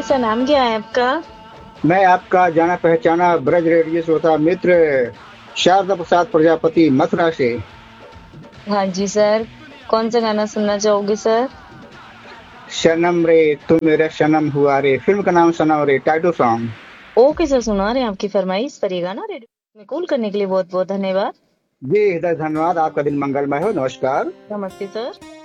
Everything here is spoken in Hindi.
सर, नाम क्या है आपका? मैं आपका जाना पहचाना ब्रज रेडियो श्रोता मित्र शारदा प्रसाद प्रजापति मथुरा से। हाँ जी सर। कौन सा गाना सुनना चाहोगे सर? सनम रे तू मेरा सनम हुआ रे, फिल्म का नाम सनम रे, टाइटल सॉन्ग। ओके सर, सुना रहे हैं आपकी फरमाइश पर। ये गाना रेडियो में कॉल करने के लिए बहुत बहुत धन्यवाद। जी हृदय धन्यवाद, आपका दिन मंगलमय हो। नमस्कार। नमस्ते सर।